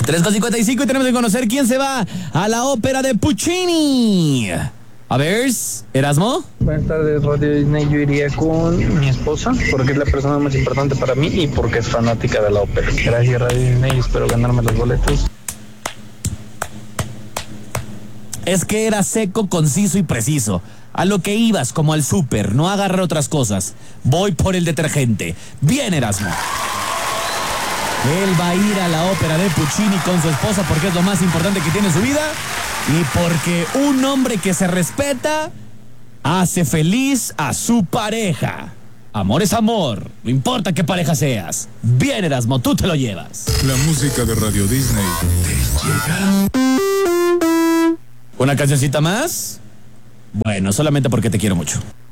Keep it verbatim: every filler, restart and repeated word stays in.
tres con cincuenta y cinco y tenemos que conocer quién se va a la ópera de Puccini. A ver, Erasmo. Buenas tardes, Radio Disney. Yo iría con mi esposa porque es la persona más importante para mí y porque es fanática de la ópera. Gracias, Radio Disney. Espero ganarme los boletos. Es que era seco, conciso y preciso. A lo que ibas, como al súper, no agarrar otras cosas. Voy por el detergente. Bien, Erasmo. Él va a ir a la ópera de Puccini con su esposa porque es lo más importante que tiene en su vida y porque un hombre que se respeta hace feliz a su pareja. Amor es amor, no importa qué pareja seas. Bien, Erasmo, tú te lo llevas. La música de Radio Disney te llega. ¿Una cancioncita más? Bueno, solamente porque te quiero mucho.